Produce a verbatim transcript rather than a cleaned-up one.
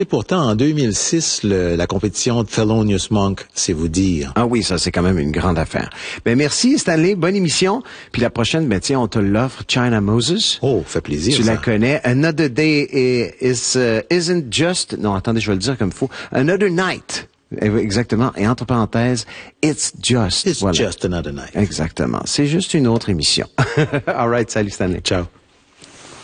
Et pourtant, en deux mille six, le, la compétition Thelonious Monk, c'est vous dire. Ah oui, ça, c'est quand même une grande affaire. Ben, merci, Stanley. Bonne émission. Puis la prochaine, ben, tiens, on te l'offre. China Moses. Oh, fait plaisir. Tu ça. la connais. Another Day is, uh, isn't just, non, attendez, je vais le dire comme il faut. Another Night. Exactement. Et entre parenthèses, It's Just. It's voilà. just another night. Exactement. C'est juste une autre émission. All right. Salut, Stanley. Ciao.